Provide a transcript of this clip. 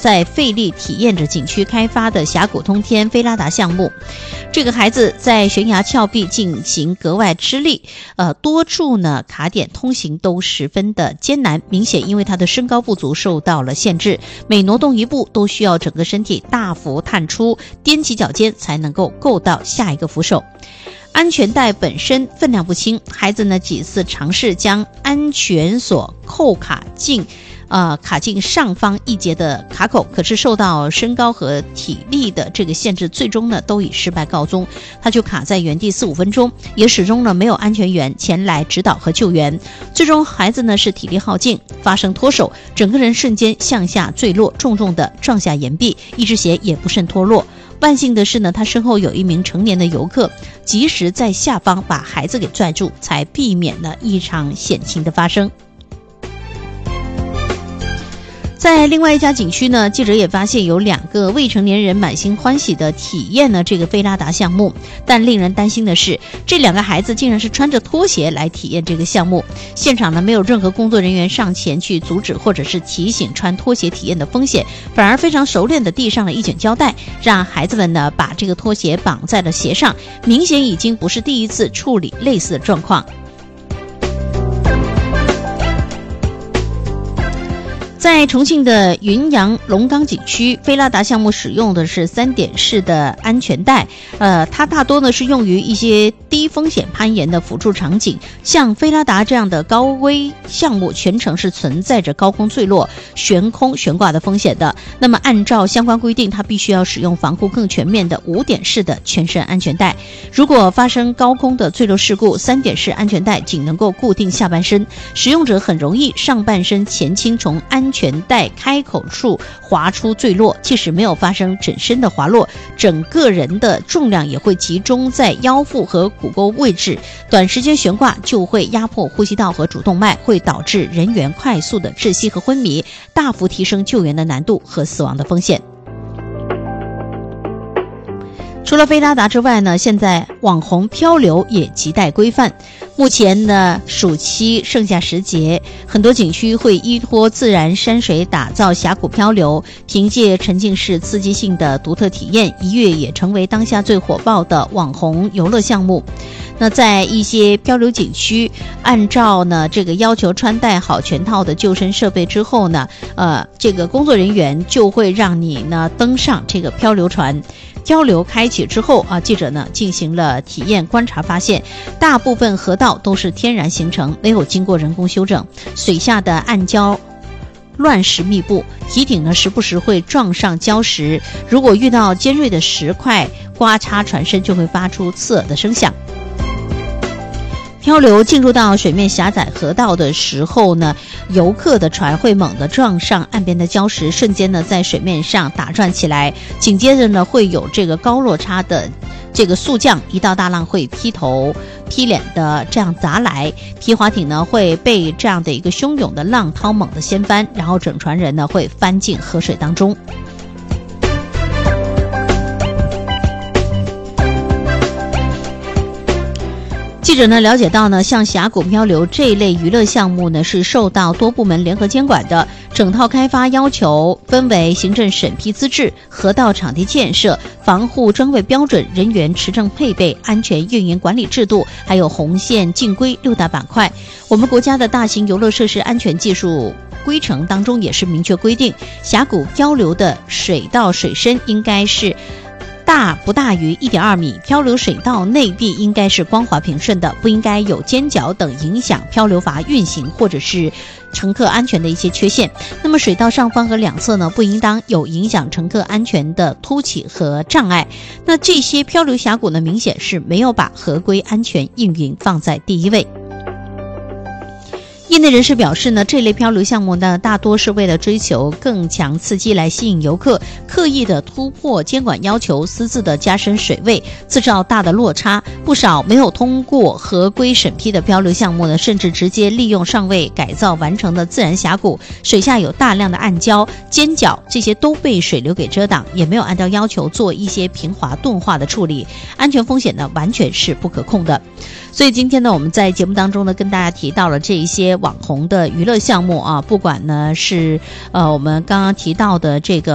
在费力体验着景区开发的峡谷通天菲拉达项目。这个孩子在悬崖峭壁进行格外吃力，多处呢卡点通行都十分的艰难，明显因为他的身高不足受到了限制，每挪动一步都需要整个身体大幅探出，踮起脚尖才能够够到下一个扶手。安全带本身分量不轻，孩子呢几次尝试将安全锁扣卡进上方一节的卡口，可是受到身高和体力的这个限制，最终呢都以失败告终。他就卡在原地4-5分钟，也始终呢没有安全员前来指导和救援。最终孩子呢是体力耗尽，发生脱手，整个人瞬间向下坠落，重重的撞下岩壁，一只鞋也不慎脱落。万幸的是呢，他身后有一名成年的游客，及时在下方把孩子给拽住，才避免了一场险情的发生。在另外一家景区呢，记者也发现有2个未成年人满心欢喜的体验了这个菲拉达项目，但令人担心的是，这2个孩子竟然是穿着拖鞋来体验这个项目。现场呢没有任何工作人员上前去阻止或者是提醒穿拖鞋体验的风险，反而非常熟练地递上了一卷胶带，让孩子们呢把这个拖鞋绑在了鞋上，明显已经不是第一次处理类似的状况。在重庆的云阳龙岗景区，菲拉达项目使用的是3点式的安全带，它大多呢是用于一些低风险攀岩的辅助场景。像菲拉达这样的高危项目，全程是存在着高空坠落、悬空悬挂的风险的。那么按照相关规定，它必须要使用防护更全面的5点式的全身安全带。如果发生高空的坠落事故，3点式安全带仅能够固定下半身，使用者很容易上半身前倾从安全带开口处滑出坠落，即使没有发生整身的滑落，整个人的重量也会集中在腰腹和骨沟位置，短时间悬挂就会压迫呼吸道和主动脉，会导致人员快速的窒息和昏迷，大幅提升救援的难度和死亡的风险。除了菲拉达之外呢，现在网红漂流也亟待规范。目前呢，暑期剩下10节，很多景区会依托自然山水打造峡谷漂流，凭借沉浸式刺激性的独特体验，一跃也成为当下最火爆的网红游乐项目。那在一些漂流景区，按照呢这个要求穿戴好全套的救生设备之后呢，这个工作人员就会让你呢登上这个漂流船。漂流开启之后记者呢进行了体验观察，发现大部分河道都是天然形成，没有经过人工修整，水下的暗礁乱石密布，体顶呢时不时会撞上礁石，如果遇到尖锐的石块刮擦船身，就会发出刺耳的声响。漂流进入到水面狭窄河道的时候呢，游客的船会猛地撞上岸边的礁石，瞬间呢在水面上打转起来，紧接着呢会有这个高落差的这个速降，一道大浪会劈头劈脸的这样砸来，皮划艇呢会被这样的一个汹涌的浪涛猛地掀翻，然后整船人呢会翻进河水当中。记者呢了解到呢，像峡谷漂流这一类娱乐项目呢，是受到多部门联合监管的。整套开发要求分为行政审批资质、河道场地建设、防护装备标准、人员持证配备、安全运营管理制度，还有红线禁规6大板块。我们国家的大型游乐设施安全技术规程当中也是明确规定，峡谷漂流的水道水深应该是不大于 1.2 米，漂流水道内壁应该是光滑平顺的，不应该有尖角等影响漂流筏运行或者是乘客安全的一些缺陷。那么水道上方和两侧呢，不应当有影响乘客安全的凸起和障碍。那这些漂流峡谷呢，明显是没有把合规安全运营放在第一位。业内人士表示呢，这类漂流项目呢，大多是为了追求更强刺激来吸引游客，刻意的突破监管要求，私自的加深水位，制造大的落差。不少没有通过合规审批的漂流项目呢，甚至直接利用尚未改造完成的自然峡谷，水下有大量的暗礁、尖角，这些都被水流给遮挡，也没有按照要求做一些平滑钝化的处理，安全风险呢完全是不可控的。所以今天呢，我们在节目当中呢，跟大家提到了这一些网红的娱乐项目啊，不管呢是我们刚刚提到的这个